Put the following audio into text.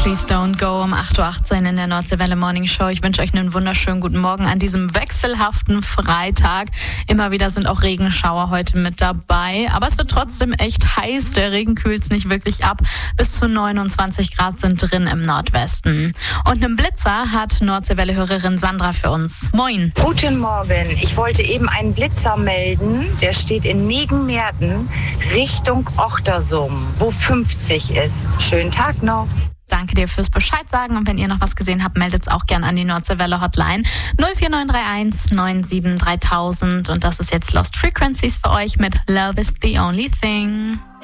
Please Don't Go um 8.18 Uhr in der Nordseewelle Morning Show. Ich wünsche euch einen wunderschönen guten Morgen an diesem wechselhaften Freitag. Immer wieder sind auch Regenschauer heute mit dabei. Aber es wird trotzdem echt heiß. Der Regen kühlt es nicht wirklich ab. Bis zu 29 Grad sind drin im Nordwesten. Und einen Blitzer hat Nordseewelle-Hörerin Sandra für uns. Moin. Guten Morgen. Ich wollte eben einen Blitzer melden. Der steht in Negenmerten Richtung Ochtersum, wo 50 ist. Schönen Tag noch. Danke dir fürs Bescheid sagen. Und wenn ihr noch was gesehen habt, meldet es auch gerne an die Nordseewelle Hotline 04931 97 3000. Und das ist jetzt Lost Frequencies für euch mit Love is the Only Thing.